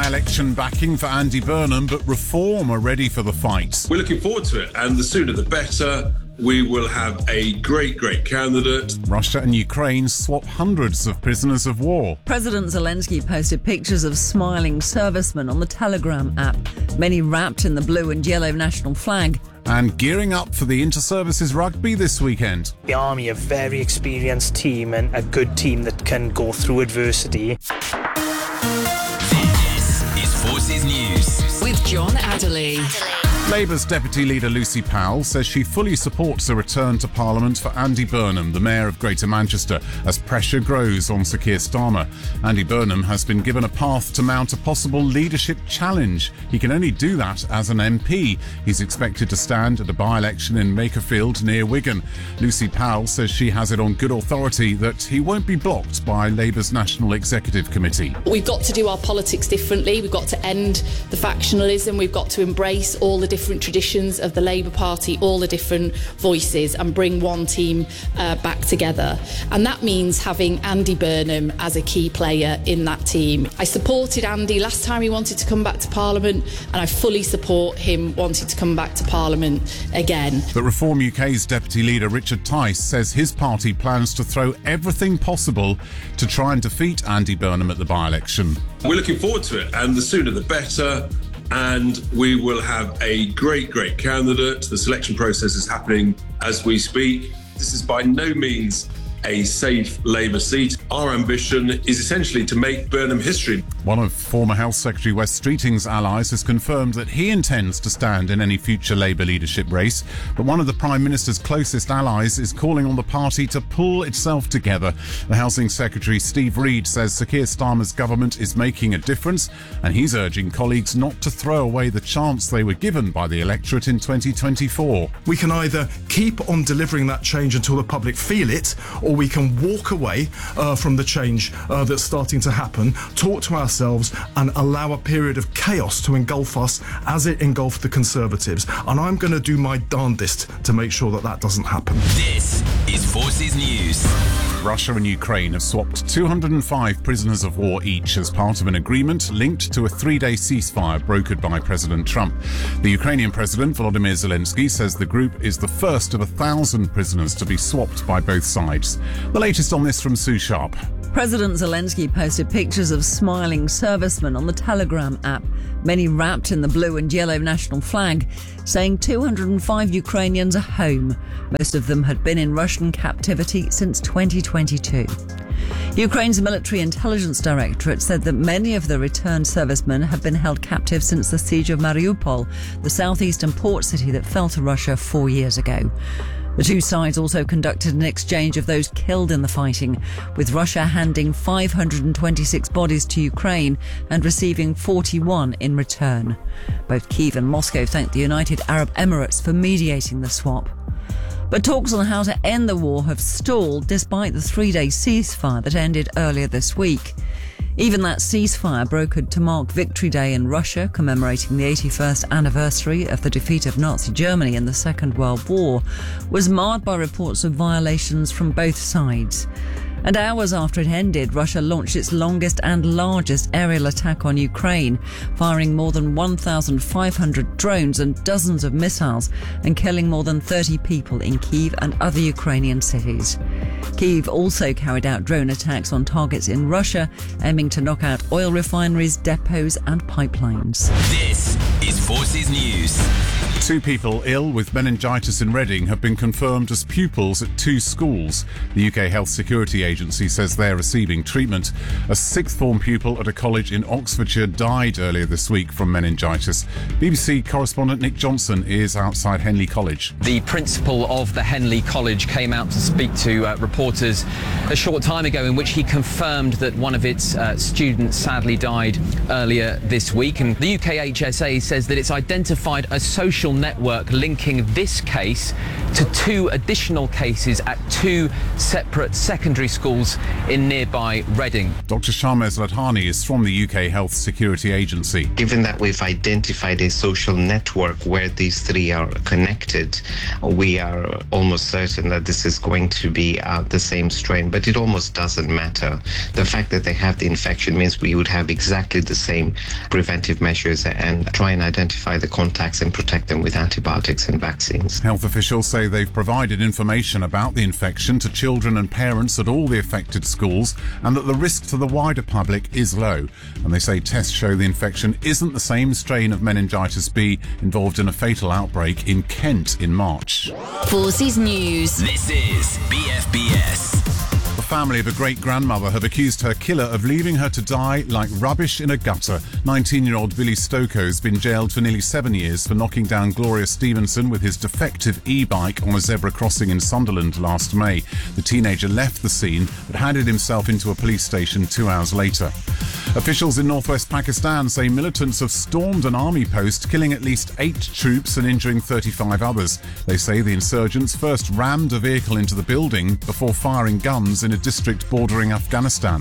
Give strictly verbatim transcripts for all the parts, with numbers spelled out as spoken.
by-election backing for Andy Burnham, but Reform are ready for the fight. We're looking forward to it, and the sooner the better. We will have a great, great candidate. Russia and Ukraine swap hundreds of prisoners of war. President Zelensky posted pictures of smiling servicemen on the Telegram app, many wrapped in the blue and yellow national flag. And gearing up for the Inter-Services Rugby this weekend. The Army, a very experienced team and a good team that can go through adversity. This is Forces News with John Adderley. Labour's Deputy Leader Lucy Powell says she fully supports a return to Parliament for Andy Burnham, the Mayor of Greater Manchester, as pressure grows on Sir Keir Starmer. Andy Burnham has been given a path to mount a possible leadership challenge. He can only do that as an M P. He's expected to stand at a by-election in Makerfield near Wigan. Lucy Powell says she has it on good authority that he won't be blocked by Labour's National Executive Committee. We've got to do our politics differently. We've got to end the factionalism. We've got to embrace all the different traditions of the Labour Party, all the different voices, and bring one team uh, back together. And that means having Andy Burnham as a key player in that team. I supported Andy last time he wanted to come back to Parliament, and I fully support him wanting to come back to Parliament again. But Reform U K's Deputy Leader Richard Tice says his party plans to throw everything possible to try and defeat Andy Burnham at the by-election. We're looking forward to it, and the sooner the better. And we will have a great, great candidate. The selection process is happening as we speak. This is by no means a safe Labour seat. Our ambition is essentially to make Burnham history. One of former Health Secretary Wes Streeting's allies has confirmed that he intends to stand in any future Labour leadership race, but one of the Prime Minister's closest allies is calling on the party to pull itself together. The Housing Secretary Steve Reed says Sir Keir Starmer's government is making a difference, and he's urging colleagues not to throw away the chance they were given by the electorate in twenty twenty-four. We can either keep on delivering that change until the public feel it, or we can walk away uh, from the change uh, that's starting to happen, talk to ourselves and allow a period of chaos to engulf us as it engulfed the Conservatives. And I'm going to do my darndest to make sure that that doesn't happen. This is Forces News. Russia and Ukraine have swapped two hundred five prisoners of war each as part of an agreement linked to a three-day ceasefire brokered by President Trump. The Ukrainian President Volodymyr Zelensky says the group is the first of a thousand prisoners to be swapped by both sides. The latest on this from Sue Sharp. President Zelensky posted pictures of smiling servicemen on the Telegram app, many wrapped in the blue and yellow national flag, saying two hundred five Ukrainians are home. Most of them had been in Russian captivity since twenty twenty-two. Ukraine's military intelligence directorate said that many of the returned servicemen have been held captive since the siege of Mariupol, the southeastern port city that fell to Russia four years ago. The two sides also conducted an exchange of those killed in the fighting, with Russia handing five hundred twenty-six bodies to Ukraine and receiving forty-one in return. Both Kyiv and Moscow thanked the United Arab Emirates for mediating the swap. But talks on how to end the war have stalled despite the three-day ceasefire that ended earlier this week. Even that ceasefire, brokered to mark Victory Day in Russia, commemorating the eighty-first anniversary of the defeat of Nazi Germany in the Second World War, was marred by reports of violations from both sides. And hours after it ended, Russia launched its longest and largest aerial attack on Ukraine, firing more than one thousand five hundred drones and dozens of missiles and killing more than thirty people in Kyiv and other Ukrainian cities. Kyiv also carried out drone attacks on targets in Russia, aiming to knock out oil refineries, depots and pipelines. This is Forces News. Two people ill with meningitis in Reading have been confirmed as pupils at two schools. The U K Health Security Agency says they're receiving treatment. A sixth form pupil at a college in Oxfordshire died earlier this week from meningitis. B B C correspondent Nick Johnson is outside Henley College. The principal of the Henley College came out to speak to uh, reporters a short time ago, in which he confirmed that one of its uh, students sadly died earlier this week. And the U K H S A says that it's identified a social network linking this case to two additional cases at two separate secondary schools in nearby Reading. Doctor Sharmez Ladhani is from the U K Health Security Agency. Given that we've identified a social network where these three are connected, we are almost certain that this is going to be uh, the same strain, but it almost doesn't matter. The fact that they have the infection means we would have exactly the same preventive measures and try and identify the contacts and protect them with antibiotics and vaccines. Health officials say they've provided information about the infection to children and parents at all the affected schools and that the risk to the wider public is low. And they say tests show the infection isn't the same strain of meningitis B involved in a fatal outbreak in Kent in March. Forces News. This is B F B S. The family of a great-grandmother have accused her killer of leaving her to die like rubbish in a gutter. nineteen-year-old Billy Stokoe has been jailed for nearly seven years for knocking down Gloria Stevenson with his defective e-bike on a zebra crossing in Sunderland last May. The teenager left the scene but handed himself into a police station two hours later. Officials in northwest Pakistan say militants have stormed an army post, killing at least eight troops and injuring thirty-five others. They say the insurgents first rammed a vehicle into the building before firing guns in a district bordering Afghanistan.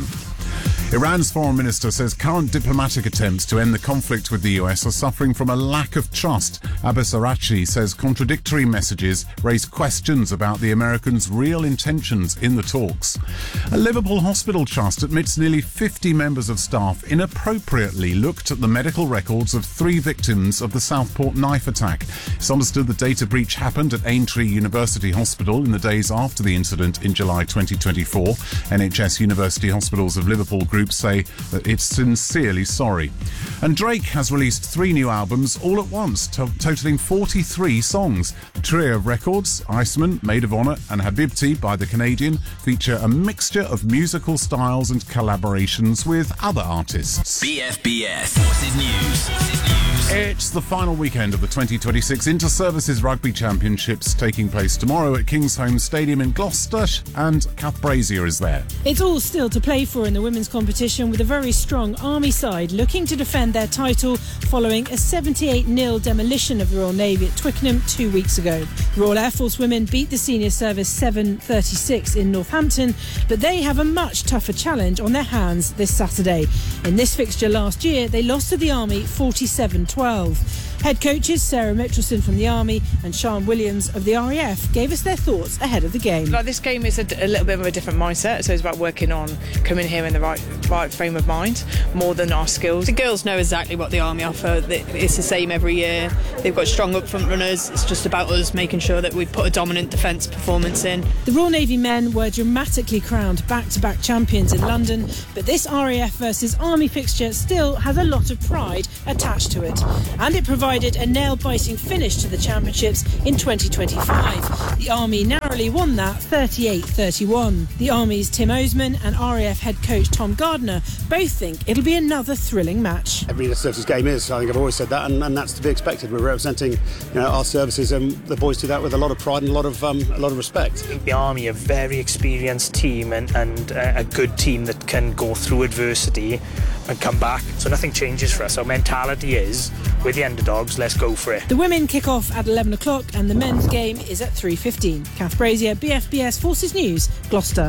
Iran's foreign minister says current diplomatic attempts to end the conflict with the U S are suffering from a lack of trust. Abbas Araghchi says contradictory messages raise questions about the Americans' real intentions in the talks. A Liverpool hospital trust admits nearly fifty members of staff inappropriately looked at the medical records of three victims of the Southport knife attack. It's understood the data breach happened at Aintree University Hospital in the days after the incident in July twenty twenty-four. N H S University Hospitals of Liverpool Group say that it's sincerely sorry. And Drake has released three new albums all at once, to- totaling forty-three songs. The trio of records, Iceman, Maid of Honor and Habibti by the Canadian, feature a mixture of musical styles and collaborations with other artists. B F B S Forces News. Forces News. It's the final weekend of the twenty twenty-six Inter-Services Rugby Championships, taking place tomorrow at Kingsholm Stadium in Gloucester, and Kath Brazier is there. It's all still to play for in the women's competition, with a very strong Army side looking to defend their title following a seventy-eight nil demolition of the Royal Navy at Twickenham two weeks ago. The Royal Air Force women beat the senior service seven thirty-six in Northampton, but they have a much tougher challenge on their hands this Saturday. In this fixture last year, they lost to the Army forty-seven twelve. Head coaches Sarah Mitchelson from the Army and Sian Williams of the R A F gave us their thoughts ahead of the game. Like, this game is a, a little bit of a different mindset, so it's about working on coming here in the right, right frame of mind more than our skills. The girls know exactly what the Army offer. It's the same every year. They've got strong up front runners. It's just about us making sure that we put a dominant defence performance in. The Royal Navy men were dramatically crowned back-to-back champions in London, but this R A F versus Army fixture still has a lot of pride attached to it, and it provides a nail-biting finish to the championships in twenty twenty-five. The Army narrowly won that thirty-eight thirty-one. The Army's Tim Osman and R A F head coach Tom Gardner both think it'll be another thrilling match. Every services game is, I think I've always said that, and, and that's to be expected. We're representing, you know, our services, and the boys do that with a lot of pride and a lot of um, a lot of respect. I think the Army are a very experienced team and, and uh, a good team that can go through adversity and come back. So nothing changes for us. Our mentality is, we're the underdogs, let's go for it. The women kick off at eleven o'clock and the men's game is at three fifteen. Kath Brazier, B F B S Forces News, Gloucester.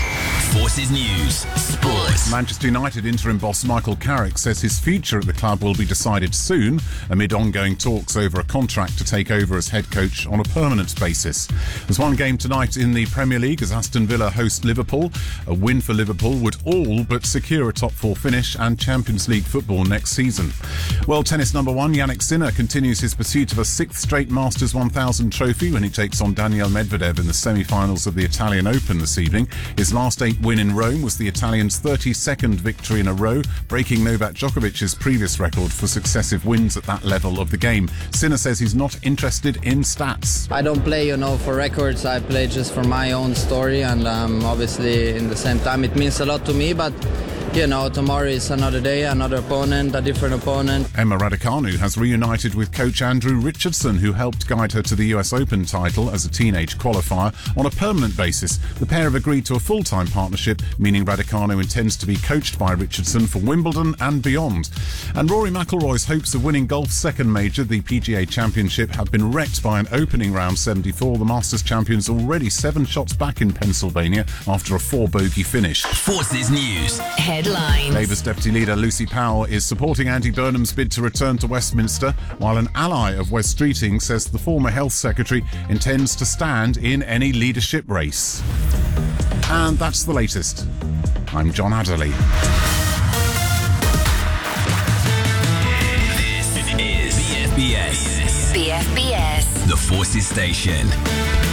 Forces News. Sports. Manchester United interim boss Michael Carrick says his future at the club will be decided soon amid ongoing talks over a contract to take over as head coach on a permanent basis. There's one game tonight in the Premier League as Aston Villa host Liverpool. A win for Liverpool would all but secure a top four finish and Champions League football next season. World tennis number one Jannik Sinner continues his pursuit of a sixth straight Masters one thousand trophy when he takes on Daniil Medvedev in the semi-finals of the Italian Open this evening. His last eight win in Rome was the Italian's thirty-second victory in a row, breaking Novak Djokovic's previous record for successive wins at that level of the game. Sinner says he's not interested in stats. I don't play, you know, for records. I play just for my own story, and um, obviously in the same time it means a lot to me, but you know, tomorrow is another day, another opponent, a different opponent. Emma Raducanu has reunited with coach Andrew Richardson, who helped guide her to the U S Open title as a teenage qualifier on a permanent basis. The pair have agreed to a full-time partnership, meaning Raducanu intends to be coached by Richardson for Wimbledon and beyond. And Rory McIlroy's hopes of winning golf's second major, the P G A Championship, have been wrecked by an opening round seventy-four. The Masters champion's already seven shots back in Pennsylvania after a four-bogey finish. Forces News headlines. Labour's Deputy Leader Lucy Powell is supporting Andy Burnham's bid to return to Westminster, while an ally of Wes Streeting says the former Health Secretary intends to stand in any leadership race. And that's the latest. I'm John Adderley. This is B F B S. B F B S. The Forces Station.